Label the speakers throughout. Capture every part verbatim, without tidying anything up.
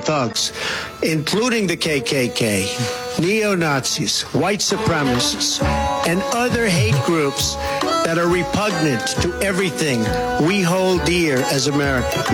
Speaker 1: thugs, including the K K K, neo-Nazis, white supremacists, and other hate groups that are repugnant to everything we hold dear as Americans.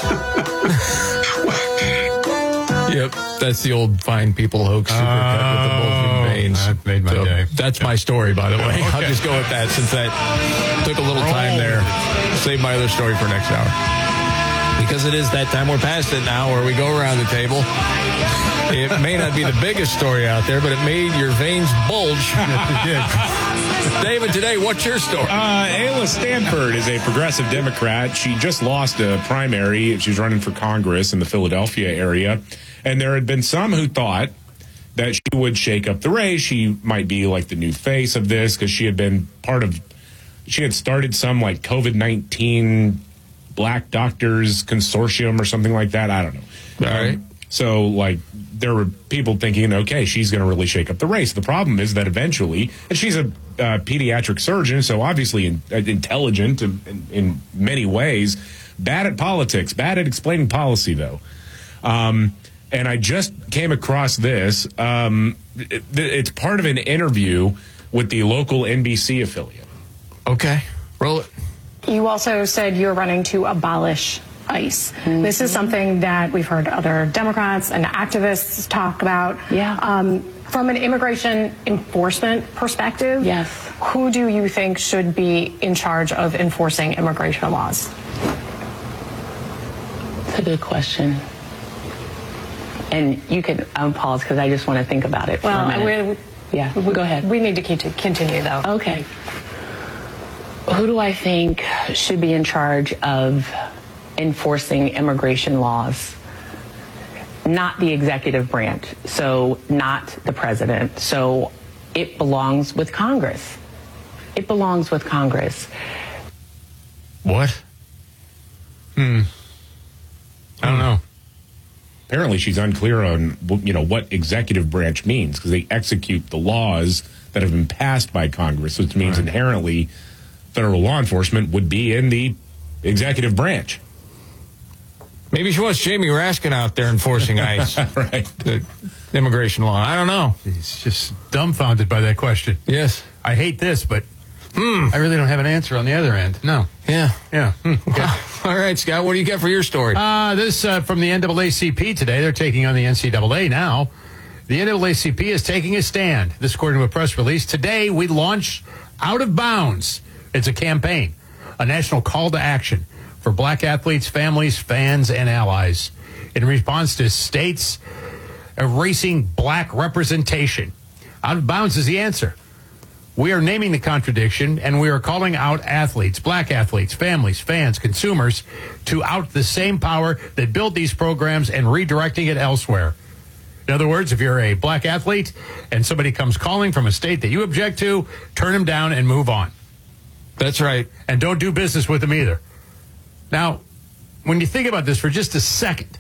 Speaker 2: Yep, that's the old fine people hoax. Super cut with the bulging veins.
Speaker 3: That made my
Speaker 2: so
Speaker 3: day.
Speaker 2: That's my story, by the way.
Speaker 3: Okay.
Speaker 2: I'll just go with that since that took a little time there. Save my other story for next hour. Because it is that time. We're past it now where we go around the table. It may not be the biggest story out there, but it made your veins bulge.
Speaker 3: It did.
Speaker 2: David, today, what's your story?
Speaker 4: Uh, Ayla Stanford is a progressive Democrat. She just lost a primary. She was running for Congress in the Philadelphia area. And there had been some who thought that she would shake up the race. She might be like the new face of this because she had been part of, she had started some like COVID nineteen Black Doctors Consortium or something like that. I don't know.
Speaker 2: All right.
Speaker 4: Um, so, like, there were people thinking, okay, she's going to really shake up the race. The problem is that eventually, and she's a uh, pediatric surgeon, so obviously in, uh, intelligent in, in, in many ways, bad at politics, bad at explaining policy, though. Um, and I just came across this. Um, it, it's part of an interview with the local N B C affiliate.
Speaker 2: Okay. Roll it.
Speaker 5: You also said you're running to abolish ICE. Mm-hmm. This is something that we've heard other Democrats and activists talk about.
Speaker 6: Yeah.
Speaker 5: Um, from an immigration enforcement perspective,
Speaker 6: yes.
Speaker 5: Who do you think should be in charge of enforcing immigration laws?
Speaker 6: That's a good question. And you can um, pause because I just want to think about it for
Speaker 5: well,
Speaker 6: a minute.
Speaker 5: We,
Speaker 6: yeah,
Speaker 5: we,
Speaker 6: go ahead.
Speaker 5: We need to keep to continue, though.
Speaker 6: Okay. Who do I think should be in charge of enforcing immigration laws? Not the executive branch, so not the president. So it belongs with Congress. It belongs with Congress.
Speaker 2: What? Hmm. I don't know.
Speaker 4: Apparently she's unclear on, you know, what executive branch means because they execute the laws that have been passed by Congress, which means right. inherently federal law enforcement would be in the executive branch.
Speaker 2: Maybe she wants Jamie Raskin out there enforcing ICE.
Speaker 4: Right.
Speaker 2: The immigration law. I don't know.
Speaker 3: He's just dumbfounded by that question.
Speaker 2: Yes.
Speaker 3: I hate this, but
Speaker 2: hmm.
Speaker 3: I really don't have an answer on the other end. No.
Speaker 2: Yeah.
Speaker 3: Yeah. Hmm. Okay.
Speaker 2: All right, Scott, what do you got for your story?
Speaker 3: Uh, this uh, from the N double A C P today. They're taking on the N C double A now. The N double A C P is taking a stand. This according to a press release. Today, we launch Out of Bounds. It's a campaign, a national call to action for black athletes, families, fans, and allies in response to states erasing black representation. Out of Bounds is the answer. We are naming the contradiction, and we are calling out athletes, black athletes, families, fans, consumers, to out the same power that built these programs and redirecting it elsewhere. In other words, if you're a black athlete and somebody comes calling from a state that you object to, turn them down and move on.
Speaker 2: That's right.
Speaker 3: And don't do business with them either. Now, when you think about this for just a second,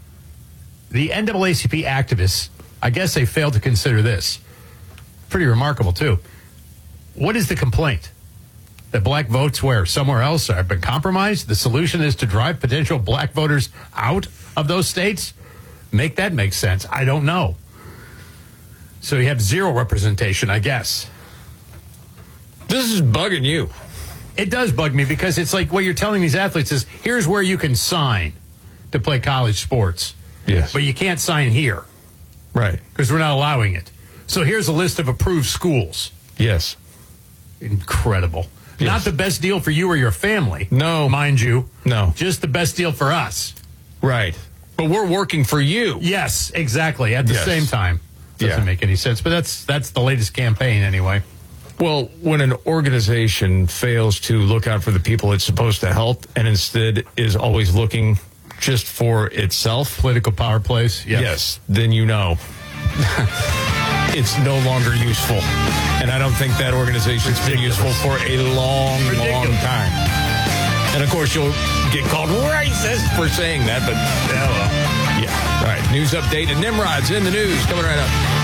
Speaker 3: the N double A C P activists, I guess they failed to consider this. Pretty remarkable, too. What is the complaint? That black votes where? Somewhere else have been compromised? The solution is to drive potential black voters out of those states? Make that make sense? I don't know. So you have zero representation, I guess.
Speaker 2: This is bugging you.
Speaker 3: It does bug me because it's like what you're telling these athletes is here's where you can sign to play college sports.
Speaker 2: Yes.
Speaker 3: But you can't sign here.
Speaker 2: Right.
Speaker 3: Because we're not allowing it. So here's a list of approved schools.
Speaker 2: Yes.
Speaker 3: Incredible.
Speaker 2: Yes.
Speaker 3: Not the best deal for you or your family.
Speaker 2: No.
Speaker 3: Mind you.
Speaker 2: No.
Speaker 3: Just the best deal for us.
Speaker 2: Right. But we're working for you.
Speaker 3: Yes, exactly. At the
Speaker 2: yes.
Speaker 3: same time. Doesn't
Speaker 2: yeah.
Speaker 3: make any sense. But that's that's the latest campaign anyway.
Speaker 2: Well, when an organization fails to look out for the people it's supposed to help and instead is always looking just for itself.
Speaker 3: Political power plays. Yes.
Speaker 2: Yes. Then you know it's no longer useful. And I don't think that organization's been useful for a long, long time. And, of course, you'll get called racist for saying that, but, oh, well. Yeah. All right. News update and Nimrod's in the news coming right up.